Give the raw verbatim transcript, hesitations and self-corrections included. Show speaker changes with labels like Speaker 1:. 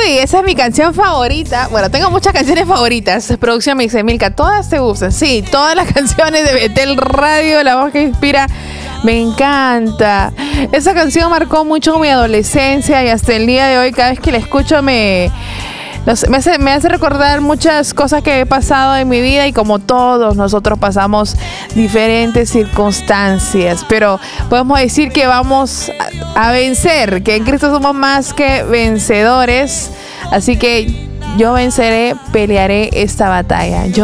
Speaker 1: Uy, esa es mi canción favorita. Bueno, tengo muchas canciones favoritas. Producción me dice, Milka, ¿todas te gustan? Sí, todas las canciones de Betel Radio, La Voz que Inspira, me encanta. Esa canción marcó mucho mi adolescencia y hasta el día de hoy, cada vez que la escucho me... No sé, me, hace, me hace recordar muchas cosas que he pasado en mi vida y como todos nosotros pasamos diferentes circunstancias, pero podemos decir que vamos a, a vencer, que en Cristo somos más que vencedores, así que yo venceré, pelearé esta batalla. Yo